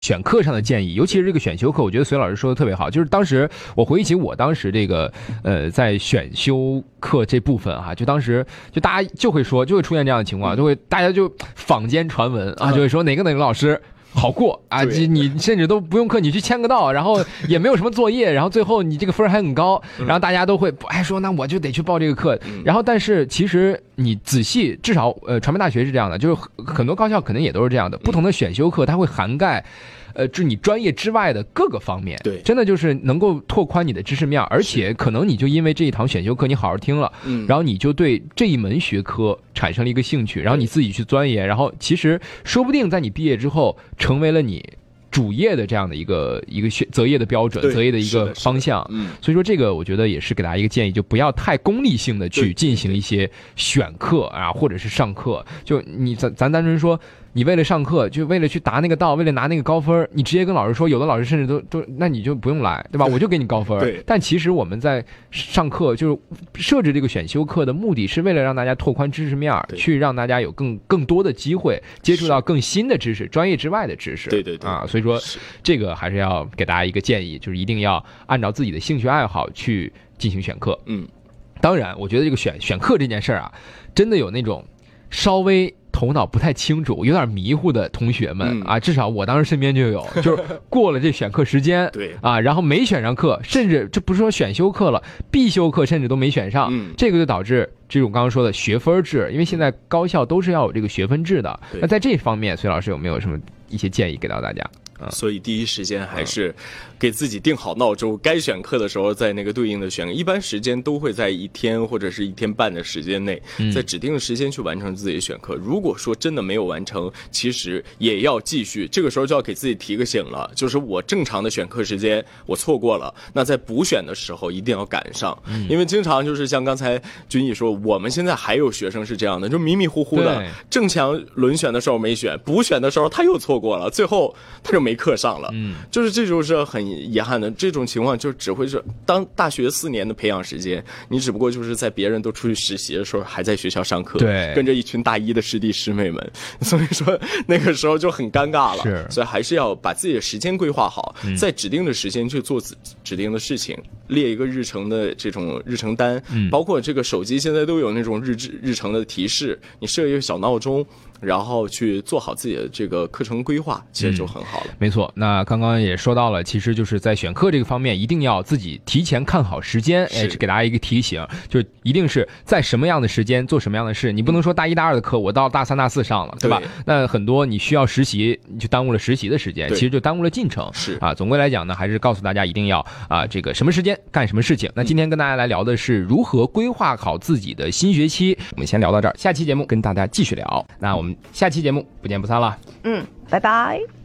选课上的建议，尤其是这个选修课，我觉得隋老师说的特别好。就是当时我回忆起我当时这个在选修课这部分啊，就当时就大家就会说，就会出现这样的情况，就会大家就坊间传闻啊，就会说哪个老师好过啊，你甚至都不用课，你去签个到，然后也没有什么作业，然后最后你这个分还很高，然后大家都会说那我就得去报这个课。然后但是其实你仔细，至少传媒大学是这样的，就是很多高校可能也都是这样的，不同的选修课它会涵盖就你专业之外的各个方面， 对， 真的就是能够拓宽你的知识面，而且可能你就因为这一堂选修课你好好听了，然后你就对这一门学科产生了一个兴趣，然后你自己去钻研，然后其实说不定在你毕业之后成为了你主业的这样的一个择业的标准，择业的一个方向。所以说这个我觉得也是给大家一个建议，就不要太功利性的去进行一些选课啊，或者是上课。就咱单纯说，你为了上课，就为了去达那个道，为了拿那个高分，你直接跟老师说，有的老师甚至都那你就不用来，对吧？我就给你高分。 对。 但其实我们在上课就是设置这个选修课的目的是为了让大家拓宽知识面，去让大家有更多的机会接触到更新的知识，专业之外的知识。 对啊，所以说这个还是要给大家一个建议，就是一定要按照自己的兴趣爱好去进行选课。当然我觉得这个选课这件事啊，真的有那种稍微头脑不太清楚有点迷糊的同学们啊，至少我当时身边就有，就是过了这选课时间对啊，然后没选上课，甚至这不是说选修课了，必修课甚至都没选上，这个就导致这种刚刚说的学分制，因为现在高校都是要有这个学分制的。那在这方面，隋老师有没有什么一些建议给到大家？ 所以第一时间还是给自己定好闹钟，该选课的时候在那个对应的选，一般时间都会在1天或者是1天半的时间内，在指定的时间去完成自己的选课。如果说真的没有完成，其实也要继续，这个时候就要给自己提个醒了，就是我正常的选课时间我错过了，那在补选的时候一定要赶上。因为经常就是像刚才君毅说，我们现在还有学生是这样的，就迷迷糊糊的，正强轮选的时候没选，补选的时候他又错过了，最后他就没课上了。就是这就是很遗憾的，这种情况就只会是当大学4年的培养时间，你只不过就是在别人都出去实习的时候还在学校上课， 对， 跟着一群大一的师弟师妹们，所以说那个时候就很尴尬了。 是， 所以还是要把自己的时间规划好，在指定的时间去做指定的事情，列一个日程的这种日程单，包括这个手机现在都有那种日程的提示，你设一个小闹钟，然后去做好自己的这个课程规划，其实就很好了。 没错，那刚刚也说到了，其实就是在选课这个方面，一定要自己提前看好时间，给大家一个提醒，就一定是在什么样的时间做什么样的事，你不能说大1大2的课我到大3大4上了，对吧？那很多你需要实习，你就耽误了实习的时间，其实就耽误了进程。 是啊，总归来讲呢，还是告诉大家一定要这个什么时间干什么事情。那今天跟大家来聊的是如何规划好自己的新学期，我们先聊到这儿，下期节目跟大家继续聊。那我们下期节目不见不散了。 拜拜。